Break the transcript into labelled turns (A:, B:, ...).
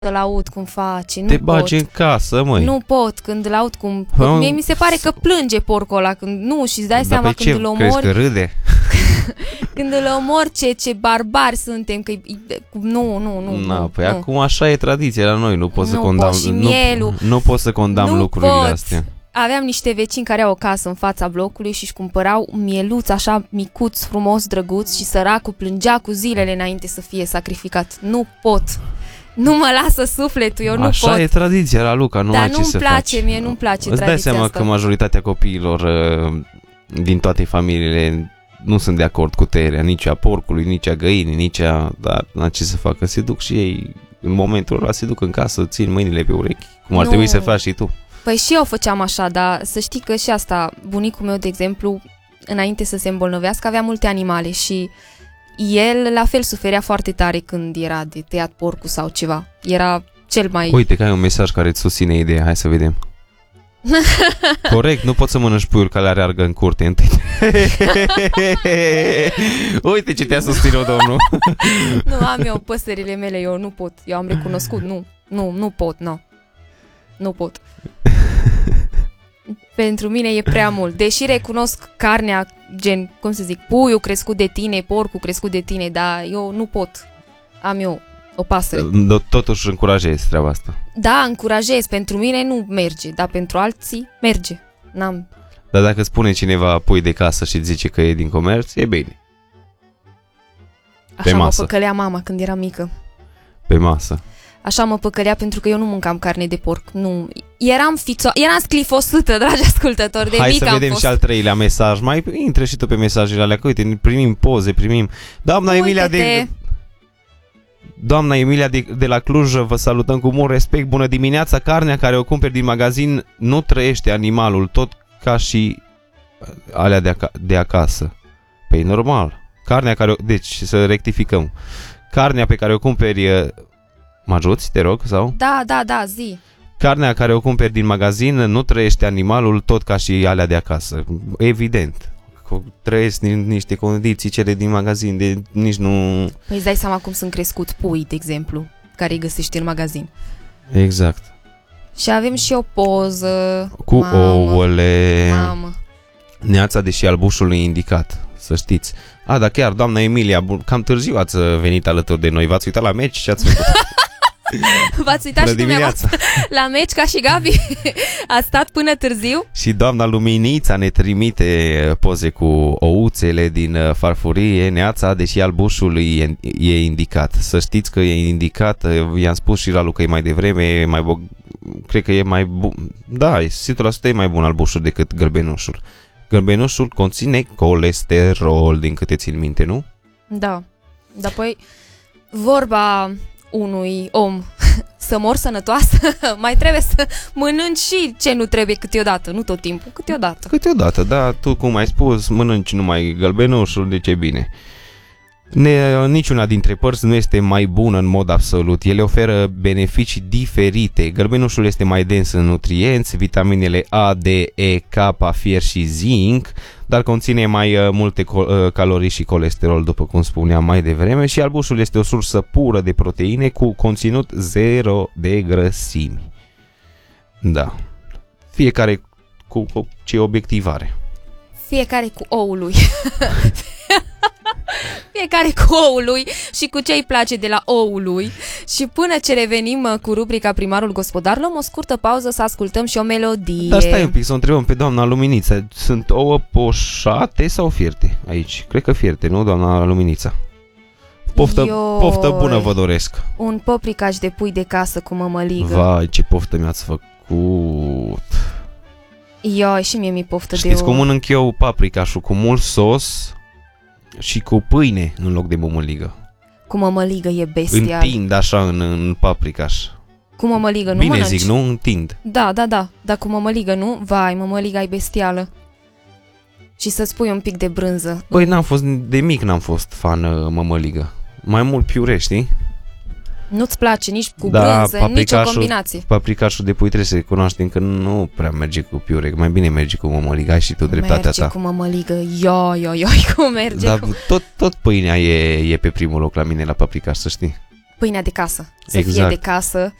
A: să-l aud cum face, nu
B: Te
A: pot.
B: bagi în casă, măi.
A: Nu pot, când îl aud cum... Mie mi se pare că plânge porcul ăla, când nu, și îți dai seama când îl omori...
B: Crezi că râde?
A: Când îl omor, ce barbari suntem, că nu.
B: Păi acum așa e tradiția la noi, nu pot să condamn... Nu pot să condamn lucrurile astea.
A: Aveam niște vecini care au o casă în fața blocului și își cumpărau mieluț așa micuț, frumos, drăguț, și săracul plângea cu zilele înainte să fie sacrificat. Nu pot. Nu mă lasă sufletul, eu nu pot.
B: Așa e tradiția la Luca, nu ai ce să faci.
A: Dar nu-mi place, mie nu-mi place tradiția asta.
B: Îți dai seama că majoritatea copiilor din toate familiile nu sunt de acord cu tăierea nici a porcului, nici a găinii, nici a... Dar la ce să facă? Se duc și ei, în momentul ăla se duc în casă, țin mâinile pe urechi, cum ar trebui să faci și tu.
A: Păi și eu făceam așa, dar să știi că și asta, bunicul meu, de exemplu, înainte să se îmbolnăvească, avea multe animale și el la fel suferea foarte tare când era de tăiat porcul sau ceva. Era cel mai...
B: Uite că ai un mesaj care îți susține ideea, hai să vedem. Corect, nu poți să mănânci puiul care le areargă în curte întâi. Uite ce te-a susținut, domnul.
A: Nu, am eu păsările mele, eu nu pot. Eu am recunoscut, nu pot. Nu pot. Pentru mine e prea mult. Deși recunosc carnea, gen, cum să zic, puiul crescut de tine, porcul crescut de tine, dar eu nu pot. Am eu o pasăre.
B: Totuși încurajezi treaba asta.
A: Da, încurajez. Pentru mine nu merge, dar pentru alții merge. N-am...
B: Dar dacă spune cineva pui de casă și zice că e din comerț, e bine.
A: Așa mă păcălea mama când era mică.
B: Pe masă.
A: Așa mă păcălea pentru că eu nu mâncam carne de porc. Nu. Eram sclifosută, dragi ascultători, de
B: Hai
A: mică
B: să vedem și al treilea mesaj. Mai intră și tu pe mesajele alea, că uite, primim poze, Doamna Emilia de la Cluj, vă salutăm cu mult respect. Bună dimineața, carnea care o cumperi din magazin nu trăiește animalul, tot ca și alea de acasă. Păi normal. Deci, să rectificăm. Carnea pe care o cumperi... Mă ajuți, te rog, sau?
A: Da, zi.
B: Carnea care o cumperi din magazin nu trăiește animalul tot ca și alea de acasă. Evident. Trăiesc niște condiții cele din magazin, nici nu...
A: Păi îți dai seama cum sunt crescut pui, de exemplu, care îi găsești în magazin.
B: Exact.
A: Și avem și o poză...
B: Cu ouăle...
A: Mamă.
B: Neața, deși albușul e indicat, să știți. Dar chiar, doamna Emilia, cam târziu ați venit alături de noi. V-ați uitat la meci? Ce ați făcut?
A: V-ați uitat și dumneavoastră la meci ca și Gabi? A stat până târziu?
B: Și doamna Luminița ne trimite poze cu ouțele din farfurie. Neața, deși albușul e indicat. Să știți că e indicat. I-am spus și Ralu că e mai devreme, cred că e mai bun. Da, 100% e mai bun albușul decât gălbenușul. Gălbenușul conține colesterol, din câte țin minte, nu?
A: Da. Dar păi, vorba unui om să mor sănătoasă, mai trebuie să mănânci și ce nu trebuie câteodată, nu tot timpul, câteodată.
B: Câteodată, da, tu cum ai spus, mănânci numai gălbenușul, de ce bine. Niciuna dintre părți nu este mai bună în mod absolut. Ele oferă beneficii diferite. Gălbenușul este mai dens în nutrienți, vitaminele A, D, E, K, fier și zinc, dar conține mai multe calorii și colesterol, după cum spuneam mai devreme, și albușul este o sursă pură de proteine cu conținut zero de grăsimi. Da. Fiecare cu ce obiectiv are.
A: Fiecare cu oul lui. Fiecare cu oul lui și cu ce îi place de la oul lui. Și până ce revenim cu rubrica Primarul Gospodar, luăm o scurtă pauză să ascultăm și o melodie.
B: Dar stai un pic să o întrebăm pe doamna Luminița. Sunt ouă poșate sau fierte aici? Cred că fierte, nu, doamna Luminița? Poftă bună vă doresc.
A: Un popricaș de pui de casă cu mămăligă.
B: Vai, ce poftă mi-ați făcut.
A: Ioi, și mie mi-e poftă.
B: Știți cum mănânc eu paprikașul? Cu mult sos și cu pâine în loc de mămăligă.
A: Cu mămăligă e bestial.
B: Întind așa în paprikaș.
A: Cu mămăligă nu
B: bine
A: mănânci?
B: Zic, nu? Întind.
A: Da, dar cu mămăligă nu? Vai, mămăliga e bestială. Și să-ți pui un pic de brânză.
B: Păi de mic n-am fost fan mămăligă. Mai mult piure, știi?
A: Nu-ți place nici cu brânză, nici o combinație.
B: Paprikașul de pui trebuie să recunoaștem că nu prea merge cu piure, mai bine merge cu mămăligă, ai și tu dreptatea ta.
A: Merge cu mămăligă, ioi, cum merge.
B: Dar tot pâinea e pe primul loc la mine la paprikaș, să știi.
A: pâinea de casă. Să
B: Exact.
A: fie de casă